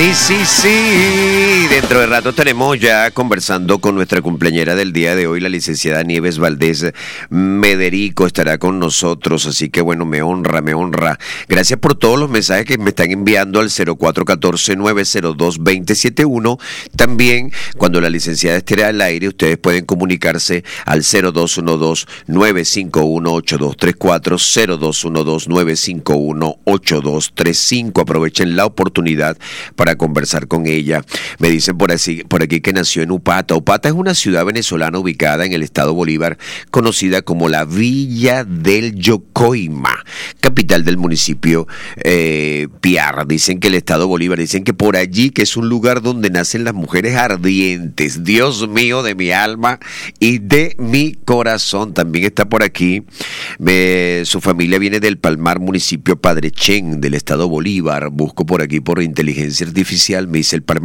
Sí. Dentro de rato estaremos ya conversando con nuestra cumpleañera del día de hoy, la licenciada Nieves Valdés Mederico, estará con nosotros, así que bueno, me honra. Gracias por todos los mensajes que me están enviando al 0414-902-2071. También, cuando la licenciada esté al aire, ustedes pueden comunicarse al 0212-951-8234, 0212-951-8235. Aprovechen la oportunidad para conversar con ella. Me dicen por aquí que nació en Upata. Upata es una ciudad venezolana ubicada en el estado Bolívar, conocida como la Villa del Yocoima, capital del municipio Piar. Dicen que el estado Bolívar, dicen que por allí, que es un lugar donde nacen las mujeres ardientes. Dios mío, de mi alma y de mi corazón. También está por aquí. Su familia viene del Palmar, municipio Padre Chen, del estado Bolívar. Busco por aquí por inteligencia artificial, me dice el Palmar